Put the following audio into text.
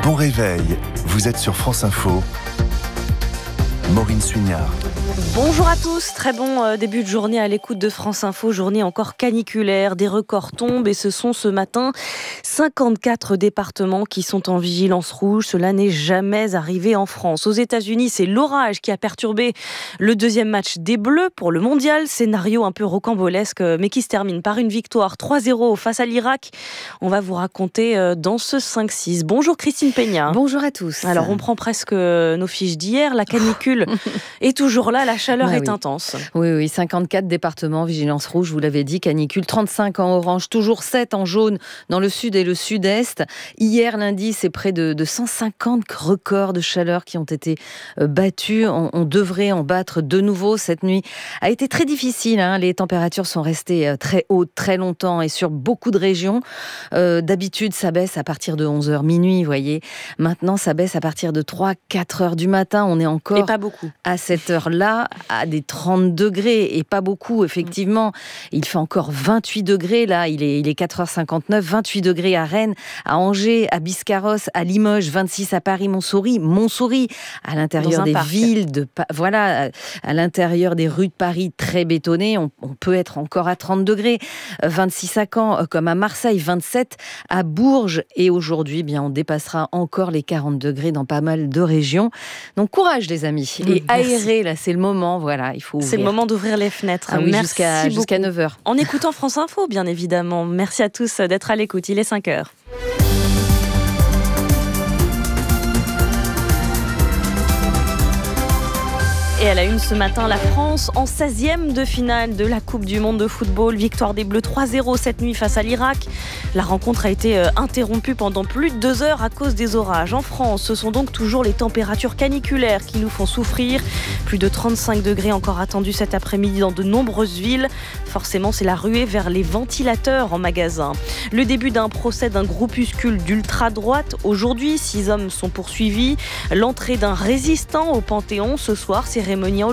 Bon réveil, vous êtes sur France Info. Maureen Suignard. Bonjour à tous, très bon début de journée à l'écoute de France Info, journée encore caniculaire, des records tombent et ce sont ce matin 54 départements qui sont en vigilance rouge, cela n'est jamais arrivé en France. Aux États-Unis, c'est l'orage qui a perturbé le deuxième match des Bleus pour le mondial, scénario un peu rocambolesque mais qui se termine par une victoire 3-0 face à l'Irak. On va vous raconter dans ce 5-6. Bonjour Christine Peña. Bonjour à tous. Alors on prend presque nos fiches d'hier, la canicule est toujours là, la chaleur est intense. Oui, 54 départements, vigilance rouge, vous l'avez dit, canicule, 35 en orange, toujours 7 en jaune dans le sud et le sud-est. Hier, lundi, c'est près de 150 records de chaleur qui ont été battus. On devrait en battre de nouveau. Cette nuit a été très difficile. Les températures sont restées très hautes, très longtemps et sur beaucoup de régions. D'habitude, ça baisse à partir de 11h minuit, vous voyez. Maintenant, ça baisse à partir de 3-4 heures du matin. On est encore et pas beaucoup. À cette heure-là, à des 30 degrés et pas beaucoup, effectivement. Il fait encore 28 degrés, là, il est 4h59, 28 degrés à Rennes, à Angers, à Biscarrosse, à Limoges, 26 à Paris, Montsouris, à l'intérieur des villes, à l'intérieur des rues de Paris très bétonnées, on peut être encore à 30 degrés, 26 à Caen, comme à Marseille, 27 à Bourges, et aujourd'hui, on dépassera encore les 40 degrés dans pas mal de régions. Donc courage les amis, et aérer, là, c'est le moment, voilà, il faut ouvrir. C'est le moment d'ouvrir les fenêtres. Ah oui, Merci jusqu'à 9h. En écoutant France Info, bien évidemment. Merci à tous d'être à l'écoute. Il est 5h. Et à la une ce matin, la France en 16e de finale de la Coupe du Monde de football. Victoire des Bleus 3-0 cette nuit face à l'Irak. La rencontre a été interrompue pendant plus de 2 heures à cause des orages. En France, ce sont donc toujours les températures caniculaires qui nous font souffrir. Plus de 35 degrés encore attendus cet après-midi dans de nombreuses villes. Forcément, c'est la ruée vers les ventilateurs en magasin. Le début d'un procès d'un groupuscule d'ultra-droite. Aujourd'hui, 6 hommes sont poursuivis. L'entrée d'un résistant au Panthéon ce soir, cérémonie